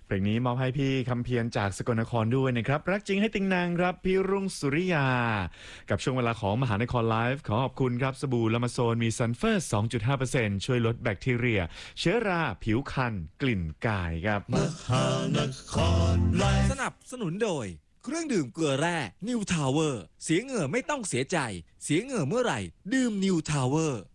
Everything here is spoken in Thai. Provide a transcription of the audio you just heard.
เพลงนี้มอบให้พี่คำเพียรจากสกลนครด้วยนะครับรักจริงให้ติงนางครับพี่รุ่งสุริยากับช่วงเวลาของมหานครไลฟ์ขอขอบคุณครับสบู่ลามาโซนมีซัลเฟอร์ 2.5% ช่วยลดแบคทีเรียเชื้อราผิวคันกลิ่นกายครับมหานครไลฟ์สนับสนุนโดยเครื่องดื่มเกลือแร่นิวทาวเวอร์เสียเหงื่อไม่ต้องเสียใจเสียเหงื่อเมื่อไหร่ดื่มนิวทาวเวอร์